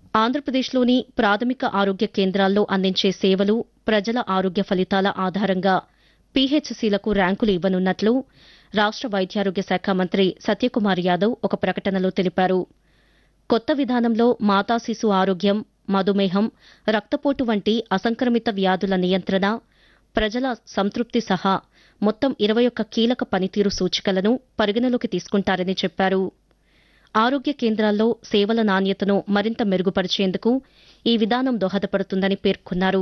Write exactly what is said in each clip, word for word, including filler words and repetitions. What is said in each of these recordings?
ఆంధ్రప్రదేశ్లోని ప్రాథమిక ఆరోగ్య కేంద్రాల్లో అందించే సేవలు, ప్రజల ఆరోగ్య ఫలితాల ఆధారంగా పీహెచ్సీలకు ర్యాంకులు ఇవ్వనున్నట్లు రాష్ట వైద్యారోగ్య శాఖ మంత్రి సత్యకుమార్ యాదవ్ ఒక ప్రకటనలో తెలిపారు. కొత్త విధానంలో మాతా శిశు ఆరోగ్యం, మధుమేహం, రక్తపోటు వంటి అసంక్రమిత వ్యాధుల నియంత్రణ, ప్రజల సంతృప్తి సహా మొత్తం ఇరవై ఒక్క కీలక పనితీరు సూచికలను పరిగణలోకి తీసుకుంటారని చెప్పారు. ఆరోగ్య కేంద్రాల్లో సేవల నాణ్యతను మరింత మెరుగుపరిచేందుకు ఈ విధానం దోహదపడుతుందని పేర్కొన్నారు.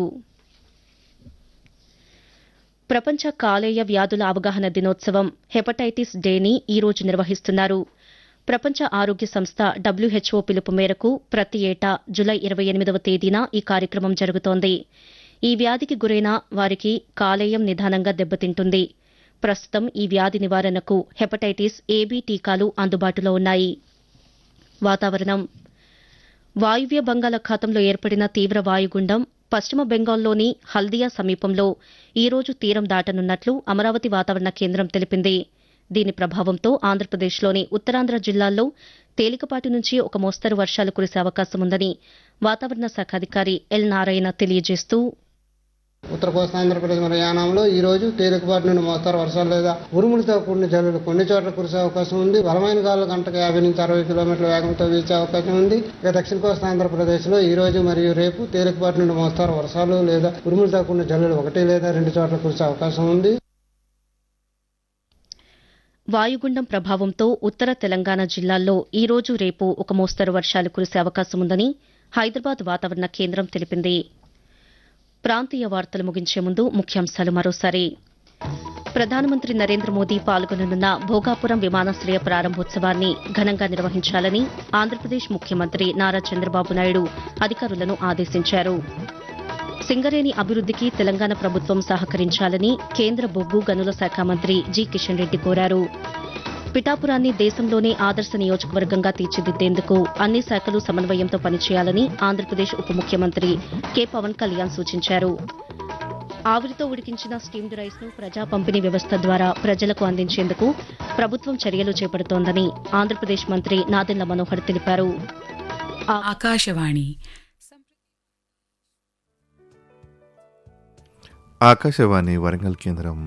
ప్రపంచ కాలేయ వ్యాధుల అవగాహన దినోత్సవం హెపటైటిస్ డేని ఈ రోజు నిర్వహిస్తున్నారు. ప్రపంచ ఆరోగ్య సంస్థ డబ్ల్యూహెచ్ఓ పిలుపు మేరకు ప్రతి ఏటా జులై ఇరవై ఎనిమిదవ తేదీన ఈ కార్యక్రమం జరుగుతోంది. ఈ వ్యాధికి గురైన వారికి కాలేయం నిదానంగా దెబ్బతింటుంది. ప్రస్తుతం ఈ వ్యాధి నివారణకు హెపటైటిస్ ఏబీ టీకాలు అందుబాటులో ఉన్నాయి. వాతావరణం. వాయువ్య బంగాళాఖాతంలో ఏర్పడిన తీవ్ర వాయుగుండం పశ్చిమ బెంగాల్లోని హల్దియా సమీపంలో ఈ రోజు తీరం దాటనున్నట్లు అమరావతి వాతావరణ కేంద్రం తెలిపింది. దీని ప్రభావంతో ఆంధ్రప్రదేశ్లోని ఉత్తరాంధ్ర జిల్లాల్లో తేలికపాటి నుంచి ఒక మోస్తరు వర్షాలు కురిసే అవకాశం ఉందని వాతావరణ శాఖ అధికారి ఎల్ నారాయణ తెలియజేస్తూ, ఉత్తర కోస్తా ఆంధ్రప్రదేశ్ మరియు యానాంలో ఈ రోజు తేలికపాటి నుండి మోస్తారు వర్షాలు లేదా ఉరుములతో కూడిన జల్లులు కొన్ని చోట్ల కురిసే అవకాశం ఉంది. బలమైన గాలులు గంటకు యాభై నుంచి అరవై కిలోమీటర్ల వేగంతో వీచే అవకాశం ఉంది. ఇక దక్షిణ కోస్తా ఆంధ్రప్రదేశ్ లో ఈ రోజు మరియు రేపు తేలికపాటి నుండి మోస్తారు వర్షాలు లేదా ఉరుములతో కూడిన జల్లులు ఒకటి లేదా రెండు చోట్ల కురిసే అవకాశం ఉంది. వాయుగుండం ప్రభావంతో ఉత్తర తెలంగాణ జిల్లాల్లో ఈ రోజు రేపు ఒక మోస్తరు వర్షాలు కురిసే అవకాశం ఉందని హైదరాబాద్ వాతావరణ కేంద్రం తెలిపింది. ప్రాంతీయ వార్తలు ముగించే ముందు ముఖ్యాంశాలు మరోసారి. ప్రధానమంత్రి నరేంద్ర మోదీ పాల్గొననున్న భోగాపురం విమానాశ్రయ ప్రారంభోత్సవాన్ని ఘనంగా నిర్వహించాలని ఆంధ్రప్రదేశ్ ముఖ్యమంత్రి నారా చంద్రబాబు నాయుడు అధికారులను ఆదేశించారు. సింగరేణి అభివృద్దికి తెలంగాణ ప్రభుత్వం సహకరించాలని కేంద్ర బొగ్గు గనుల శాఖ మంత్రి జి కిషన్ రెడ్డి కోరారు. పిఠాపురాన్ని దేశంలోనే ఆదర్శ నియోజకవర్గంగా తీర్చిదిద్దేందుకు అన్ని శాఖలు సమన్వయంతో పనిచేయాలని ఆంధ్రప్రదేశ్ ఉప ముఖ్యమంత్రి కె పవన్ కళ్యాణ్ సూచించారు. ఆవిరితో ఉడికించిన స్టీమ్డ్ రైస్ ను ప్రజా పంపిణీ వ్యవస్థ ద్వారా ప్రజలకు అందించేందుకు ప్రభుత్వం చర్యలు చేపడుతోందని ఆంధ్రప్రదేశ్ మంత్రి నాదెండ్ల మనోహర్ తెలిపారు. ఆకాశవాణి ఆకాశవాణి వరంగల్ కేంద్రం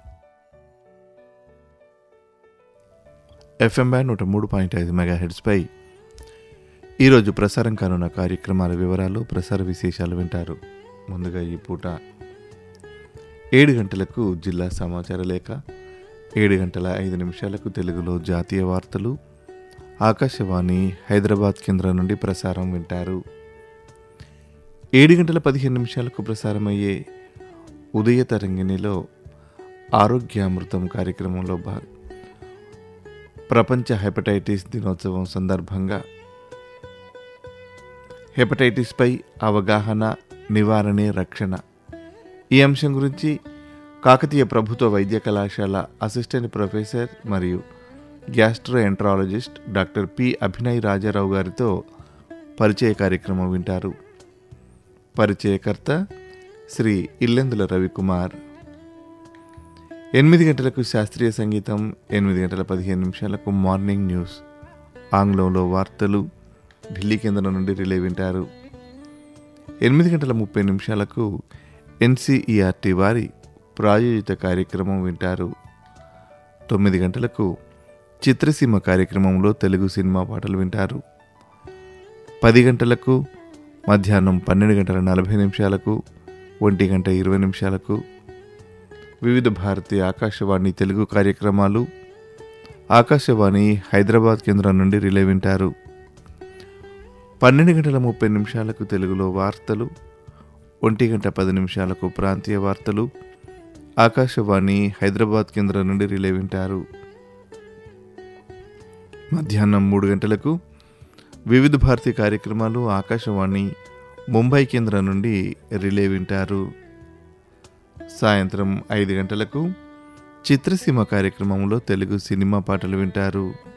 ఎఫ్ఎం బ్యాండ్ నూట మూడు పాయింట్ ఐదు మెగాహెడ్స్పై ఈరోజు ప్రసారం కానున్న కార్యక్రమాల వివరాలు, ప్రసార విశేషాలు వింటారు. ముందుగా ఈ పూట ఏడు గంటలకు జిల్లా సమాచార లేఖ, ఏడు గంటల ఐదు నిమిషాలకు తెలుగులో జాతీయ వార్తలు ఆకాశవాణి హైదరాబాద్ కేంద్రం నుండి ప్రసారం వింటారు. ఏడు గంటల పదిహేను నిమిషాలకు ప్రసారమయ్యే ఉదయ తరంగిణిలో ఆరోగ్యామృతం కార్యక్రమంలో భాగం ప్రపంచ హెపటైటిస్ దినోత్సవం సందర్భంగా హెపటైటిస్పై అవగాహన, నివారణే రక్షణ ఈ అంశం గురించి కాకతీయ ప్రభుత్వ వైద్య కళాశాల అసిస్టెంట్ ప్రొఫెసర్ మరియు gastroenterologist doctor P Abhinay Rajarao గారితో పరిచయ కార్యక్రమం వింటారు. పరిచయకర్త శ్రీ ఇల్లెందుల రవికుమార్. ఎనిమిది గంటలకు శాస్త్రీయ సంగీతం, ఎనిమిది గంటల పదిహేను నిమిషాలకు మార్నింగ్ న్యూస్ ఆంగ్లంలో వార్తలు ఢిల్లీ కేంద్రం నుండి రిలే వింటారు. ఎనిమిది గంటల ముప్పై నిమిషాలకు ఎన్సీఈఆర్టీ వారి ప్రాయోజిత కార్యక్రమం వింటారు. తొమ్మిది గంటలకు చిత్రసీమ కార్యక్రమంలో తెలుగు సినిమా పాటలు వింటారు. పది గంటలకు, మధ్యాహ్నం పన్నెండు గంటల నలభై నిమిషాలకు, ఒంటి గంట ఇరవై నిమిషాలకు వివిధ భారతి ఆకాశవాణి తెలుగు కార్యక్రమాలు ఆకాశవాణి హైదరాబాద్ కేంద్రం నుండి రిలే వింటారు. పన్నెండు గంటల ముప్పై నిమిషాలకు తెలుగులో వార్తలు, ఒంటి గంట పది నిమిషాలకు ప్రాంతీయ వార్తలు ఆకాశవాణి హైదరాబాద్ కేంద్రం నుండి రిలే వింటారు. మధ్యాహ్నం మూడు గంటలకు వివిధ భారతి కార్యక్రమాలు ఆకాశవాణి ముంబై కేంద్రం నుండి రిలే వింటారు. సాయంత్రం ఐదు గంటలకు చిత్రసీమ కార్యక్రమంలో తెలుగు సినిమా పాటలు వింటారు.